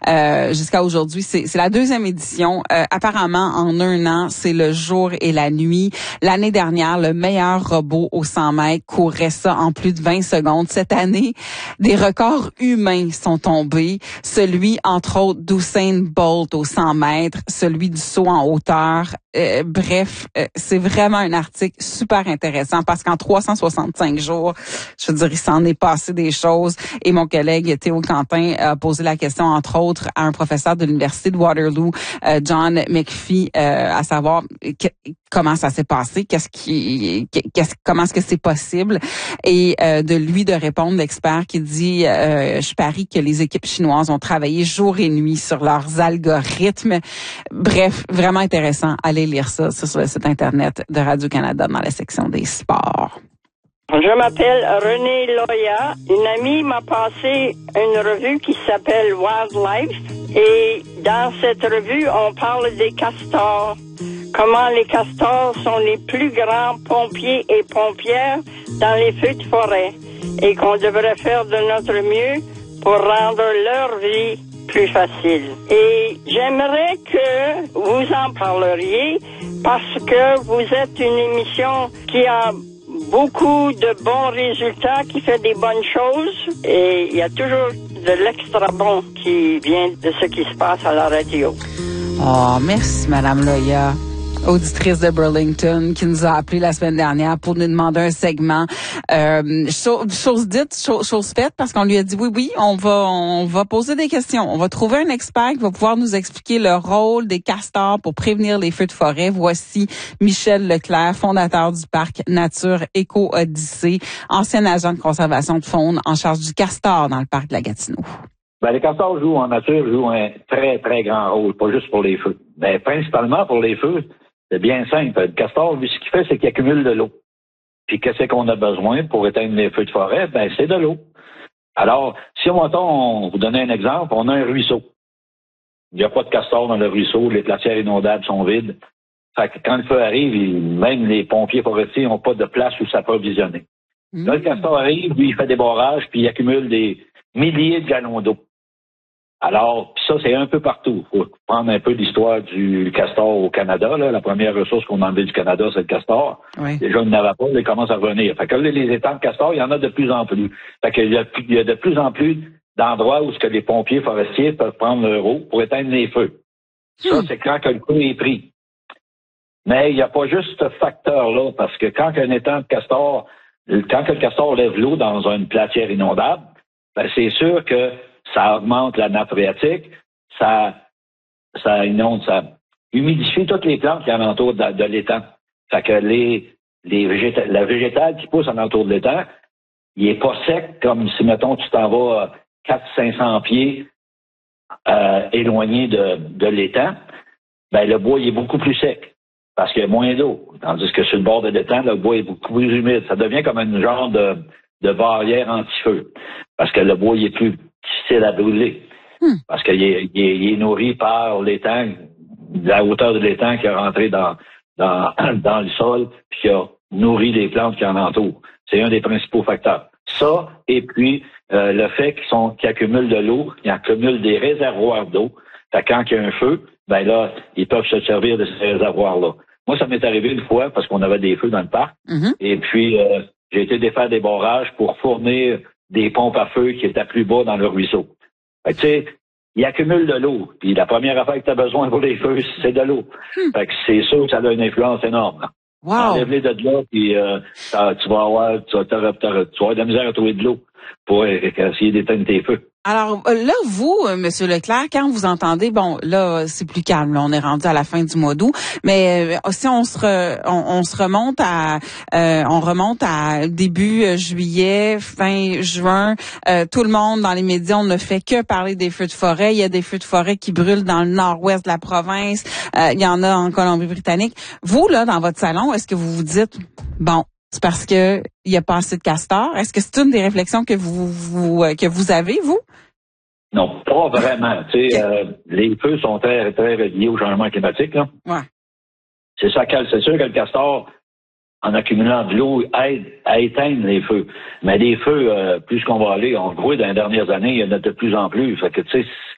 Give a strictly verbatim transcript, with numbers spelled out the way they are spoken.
euh, jusqu'à aujourd'hui. C'est, c'est la deuxième édition. Euh, apparemment, en un an, c'est le jour et la nuit. L'année dernière, le meilleur robot au cent mètres courait ça en plus de vingt secondes. Cette année, des records humains sont tombés. Celui, entre autres, d'Usain Bolt au cent mètres, celui du saut en hauteur. Euh, bref, euh, c'est vraiment un article super intéressant parce qu'en trois cent soixante-cinq jours, je veux dire, il s'en est passé des choses. Et mon collègue Théo Quentin a posé la question, entre autres, à un professeur de l'Université de Waterloo, euh, John McPhee, euh, à savoir que, comment ça s'est passé, qu'est-ce qui, qu'est-ce, comment est-ce que c'est possible, et euh, de lui de répondre, l'expert qui dit, euh, je parie que les équipes chinoises ont travaillé jour et nuit sur leurs algorithmes. Bref, vraiment intéressant. Allez lire ça, ça sur le site internet de Radio-Canada dans la section des sports. Je m'appelle Renée Loya. Une amie m'a passé une revue qui s'appelle Wildlife, et dans cette revue, on parle des castors. Comment les castors sont les plus grands pompiers et pompières dans les feux de forêt, et qu'on devrait faire de notre mieux pour rendre leur vie plus facile. Et j'aimerais que vous en parleriez parce que vous êtes une émission qui a beaucoup de bons résultats, qui fait des bonnes choses, et il y a toujours de l'extra bon qui vient de ce qui se passe à la radio. Oh, merci, Madame Loya, auditrice de Burlington, qui nous a appelé la semaine dernière pour nous demander un segment. Euh, chose, chose dite, chose, chose faite, parce qu'on lui a dit oui, oui, on va, on va poser des questions. On va trouver un expert qui va pouvoir nous expliquer le rôle des castors pour prévenir les feux de forêt. Voici Michel Leclerc, fondateur du parc Nature Éco-Odyssée, ancien agent de conservation de faune en charge du castor dans le parc de la Gatineau. Ben, les castors jouent en nature, jouent un très, très grand rôle, pas juste pour les feux. Ben, principalement pour les feux. C'est bien simple. Le castor, lui, ce qu'il fait, c'est qu'il accumule de l'eau. Puis qu'est-ce qu'on a besoin pour éteindre les feux de forêt? Ben, c'est de l'eau. Alors, si on on vous donne un exemple, on a un ruisseau. Il n'y a pas de castor dans le ruisseau, les glacières inondables sont vides. Fait que quand le feu arrive, il, même les pompiers forestiers n'ont pas de place où s'approvisionner. Mmh. Là, le castor arrive, lui, il fait des barrages, puis il accumule des milliers de gallons d'eau. Alors, ça, c'est un peu partout. Il faut prendre un peu l'histoire du castor au Canada. Là. La première ressource qu'on a enlevée du Canada, c'est le castor. Oui. Déjà, il n'avait pas, il commence à revenir. Fait que là, les étangs de castor, il y en a de plus en plus. Fait qu'il y a, il y a de plus en plus d'endroits où ce que les pompiers forestiers peuvent prendre leur eau pour éteindre les feux. Hmm. Ça, c'est quand que le feu est pris. Mais il n'y a pas juste ce facteur-là, parce que quand un étang de castor, quand que le castor lève l'eau dans une platière inondable, ben, c'est sûr que ça augmente la nappe phréatique, ça, ça inonde, ça humidifie toutes les plantes qui alentour de, de l'étang. Fait que les, les végéta- la végétale qui pousse alentour de l'étang, il est pas sec comme si, mettons, tu t'en vas quatre à cinq cents pieds euh, éloigné de, de l'étang. Ben, le bois, il est beaucoup plus sec parce qu'il y a moins d'eau. Tandis que sur le bord de l'étang, le bois est beaucoup plus humide. Ça devient comme un genre de, de barrière anti-feu parce que le bois, il est plus difficile à brûler. Hmm. Parce qu'il est, il est, il est nourri par l'étang, la hauteur de l'étang qui est rentré dans, dans, dans le sol, puis qui a nourri les plantes qui en entourent. C'est un des principaux facteurs. Ça, et puis euh, le fait qu'ils sont qu'ils accumulent de l'eau, ils accumulent des réservoirs d'eau. Fait quand il y a un feu, ben là, ils peuvent se servir de ces réservoirs-là. Moi, ça m'est arrivé une fois parce qu'on avait des feux dans le parc. Mm-hmm. Et puis, euh, j'ai été défaire des barrages pour fournir des pompes à feu qui étaient plus bas dans le ruisseau. Fait que, tu sais, ils accumulent de l'eau. Puis la première affaire que tu as besoin pour les feux, c'est de l'eau. Hmm. Fait que c'est sûr que ça a une influence énorme. Là. Wow. Enlève-les de là, puis euh, tu vas avoir, tu vas, tu vas avoir de la misère à trouver de l'eau pour essayer d'éteindre tes feux. Alors là, vous, Monsieur Leclerc, quand vous entendez, bon, là, c'est plus calme, là, on est rendu à la fin du mois d'août, mais euh, si on se re, on, on se remonte à, euh, on remonte à début euh, juillet, fin juin, euh, tout le monde dans les médias, on ne fait que parler des feux de forêt. Il y a des feux de forêt qui brûlent dans le nord-ouest de la province. Euh, il y en a en Colombie-Britannique. Vous, là, dans votre salon, est-ce que vous vous dites, bon, c'est parce que il y a pas assez de castors? Est-ce que c'est une des réflexions que vous, vous que vous avez, vous? Non, pas vraiment. Tu sais, euh, les feux sont très, très liés au changement climatique, là. Ouais. C'est ça, c'est sûr que le castor, en accumulant de l'eau, aide à éteindre les feux. Mais les feux, euh, plus qu'on va aller, on le voit dans les dernières années, il y en a de plus en plus. Fait que, tu sais,